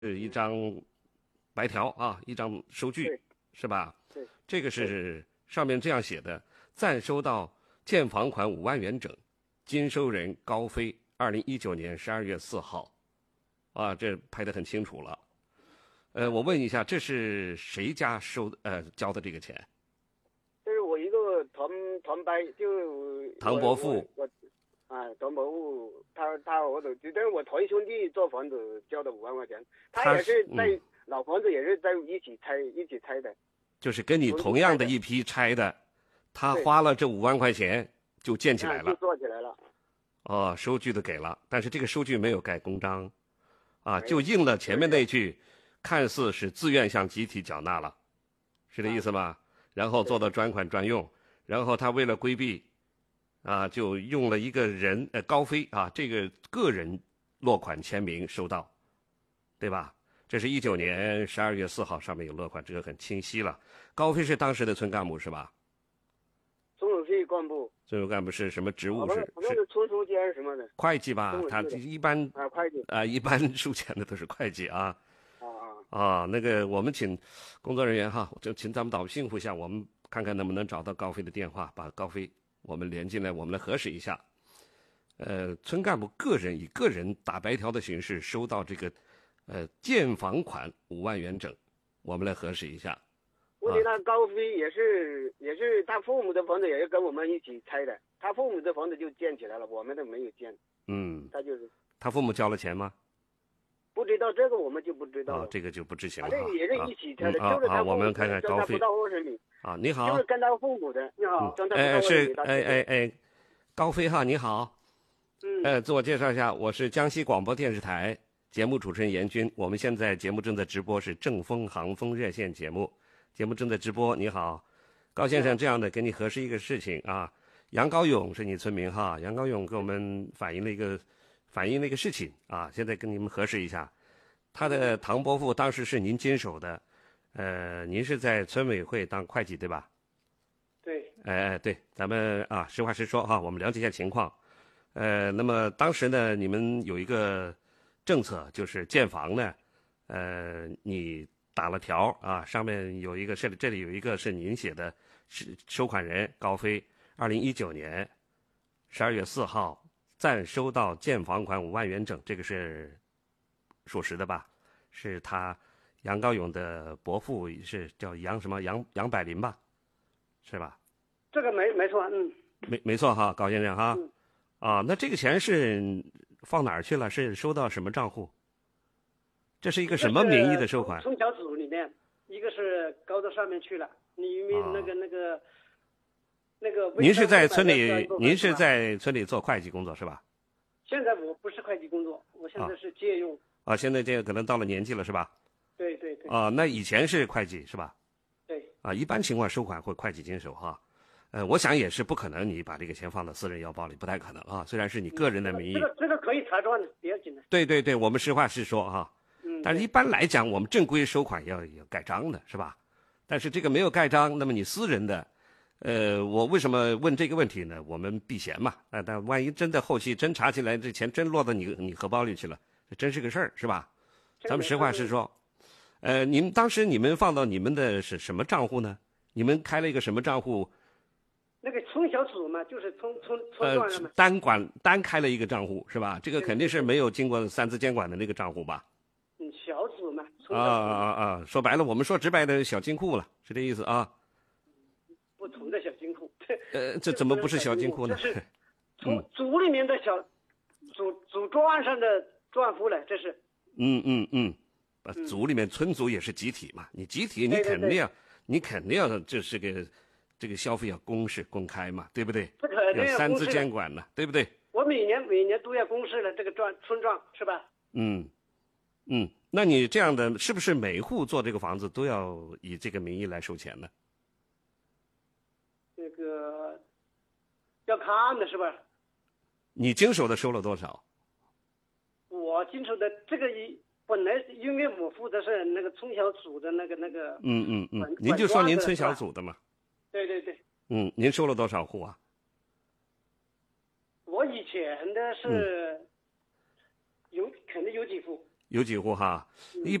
一张白条啊，一张收据， 对是吧？ 对， 这个是上面这样写的：暂收到建房款5万元整，经收人高飞，2019年12月4号，啊，这拍得很清楚了。我问一下，这是谁家交的这个钱？ 这是我一个团班，就唐伯父。 唐伯父，他我都，但是我堂兄弟做房子交的5万块钱， 他也是在老房子也是在一起拆的， 就是跟你同样的一批拆的，他花了这5万块钱就建起来了， 就做起来了。 哦，收据都给了，但是这个收据没有盖公章，啊，就印了前面那句，看似是自愿向集体缴纳了，是这意思吗？然后做到专款专用，然后他为了规避，啊，就用了一个人高飞啊，这个个人落款签名收到，对吧？这是19年12月4号，上面有落款，这个很清晰了。高飞是当时的村干部是吧？ 村委会干部。 村委干部是什么职务？ 是村书监什么的。 会计吧？他一般会计一般收钱的都是会计啊。那个我们请工作人员哈，就请咱们导幸福一下，我们看看能不能找到高飞的电话，把高飞我们连进来，我们来核实一下。村干部以个人打白条的形式收到这个建房款5万元整，我们来核实一下。 问题他高飞也是他父母的房子也是跟我们一起拆的，他父母的房子就建起来了，我们都没有建。 他父母交了钱吗？ 不知道，这个我们就不知道了。 这个就不知情了。 这个也是一起拆的，就是他我们看看高飞。 不到20米。 你好。 就是跟他父母的。你好。 高飞哈，你好。自我介绍一下，我是江西广播电视台节目主持人严军，我们现在节目正在直播，是正风航风热线节目正在直播。你好，高先生，这样的给你核实一个事情啊。杨高勇是你村民哈，杨高勇给我们反映了一个事情啊，现在跟你们核实一下。他的唐伯父当时是您经手的，您是在村委会当会计对吧？ 对。 对，咱们实话实说哈，我们了解一下情况。那么当时呢，你们有一个政策，就是建房呢，你打了条啊，上面有一个这里有一个是您写的，是收款人高飞，2019年12月4号暂收到建房款5万元整，这个是属实的吧？是他杨高勇的伯父，是叫杨百林吧？是吧？ 这个没错， 没错哈，高先生哈。那这个钱是放哪儿去了？是收到什么账户？这是一个什么名义的收款？ 从小组里面，一个是高到上面去了，你那个。 您是在村里做会计工作是吧？ 现在我不是会计工作，我现在是借用。 现在这个可能到了年纪了是吧？ 对。 那以前是会计是吧？ 对。 一般情况收款会会计经手哈。我想也是不可能，你把这个钱放到私人腰包里，不太可能啊。虽然是你个人的名义， 这个可以查账的，不要紧的。 对，我们实话实说哈。但是一般来讲，我们正规收款要盖章的是吧？但是这个没有盖章，那么你私人的，我为什么问这个问题呢？我们避嫌嘛。但万一真的后期真查起来，这钱真落到你荷包里去了，这真是个事儿是吧？咱们实话实说。当时你们放到你们的是什么账户呢？你们开了一个什么账户？ 那个村小组嘛，就是村庄嘛。 单开了一个账户是吧？这个肯定是没有经过3次监管的那个账户吧？ 小组嘛。 说白了，我们说直白的小金库了，是这意思啊？ 不同的小金库。 这怎么不是小金库呢？ 是从组里面的组庄上的账户了，这是。 组里面村组也是集体嘛，你集体你肯定要这个消费要公示公开嘛，对不对？要3次监管呢，对不对？ 我每年都要公示了这个村庄是吧？ 那你这样的是不是每户做这个房子都要以这个名义来收钱呢？ 这个要看的是吧？ 你经手的收了多少？ 我经手的这个本来因为我负责是那个村小组的那个。 您就说您村小组的嘛。 对。 您收了多少户啊？ 我以前的是肯定有几户。 有几户哈。一